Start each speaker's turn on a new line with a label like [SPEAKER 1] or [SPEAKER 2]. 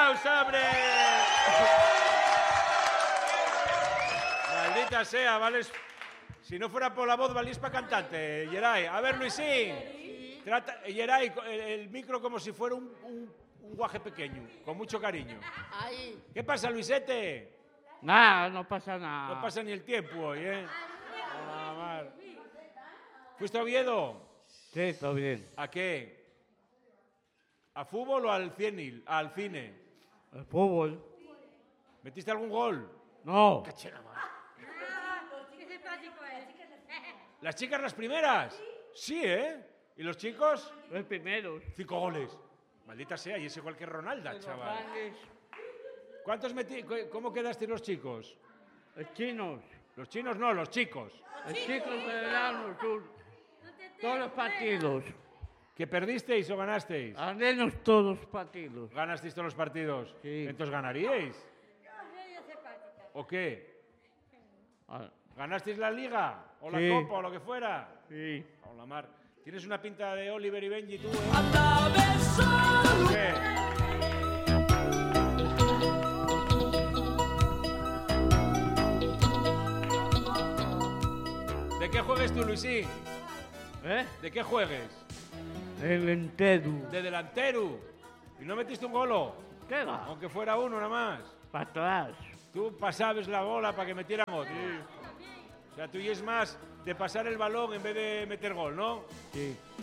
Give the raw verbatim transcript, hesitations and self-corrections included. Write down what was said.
[SPEAKER 1] aplauso, hombre! Maldita sea, vales... Si no fuera por la voz, valís para cantante, Yeray. A ver, Luisín. Trata, Yeray, el, el micro como si fuera un, un, un guaje pequeño, con mucho cariño.
[SPEAKER 2] Ahí.
[SPEAKER 1] ¿Qué pasa, Luisete?
[SPEAKER 2] Nada, no pasa nada.
[SPEAKER 1] No pasa ni el tiempo hoy, ¿eh? Ah, mal. ¿Fuiste a Oviedo?
[SPEAKER 2] Sí, todo bien.
[SPEAKER 1] ¿A qué? ¿A fútbol o al cine? Al cine.
[SPEAKER 2] El fútbol.
[SPEAKER 1] ¿Metiste algún gol?
[SPEAKER 2] No.
[SPEAKER 1] Cachera, madre. ¿Las chicas las primeras? Sí, ¿eh? ¿Y los chicos?
[SPEAKER 2] Los primeros.
[SPEAKER 1] Cinco goles. Maldita sea, y ese igual que Ronaldo, chaval. ¿Cuántos metí? ¿Cómo quedaste los chicos?
[SPEAKER 2] Los chinos.
[SPEAKER 1] Los chinos no, los chicos.
[SPEAKER 2] Los chicos federados sur. Todos los partidos.
[SPEAKER 1] ¿Que perdisteis o ganasteis?
[SPEAKER 2] Ganénos todos los partidos.
[SPEAKER 1] ¿Ganasteis todos los partidos?
[SPEAKER 2] Sí.
[SPEAKER 1] ¿Entonces ganaríais? ¿O qué?
[SPEAKER 2] Ah,
[SPEAKER 1] ¿Ganasteis la liga? ¿O
[SPEAKER 2] Sí.
[SPEAKER 1] la copa o lo que fuera?
[SPEAKER 2] sí.
[SPEAKER 1] Hola, Mar. Tienes una pinta de Oliver y Benji tú, ¿eh? ¿Qué? ¿De qué juegues tú, Luisín?
[SPEAKER 2] ¿Eh?
[SPEAKER 1] ¿De qué juegues?
[SPEAKER 2] El entero.
[SPEAKER 1] De delantero. ¿Y no metiste un golo?
[SPEAKER 2] ¿Qué va?
[SPEAKER 1] Aunque fuera uno nada más.
[SPEAKER 2] Para atrás.
[SPEAKER 1] Tú pasabas la bola para que metieran otro. O sea, tú y es más de pasar el balón en vez de meter gol, ¿no?
[SPEAKER 2] Sí.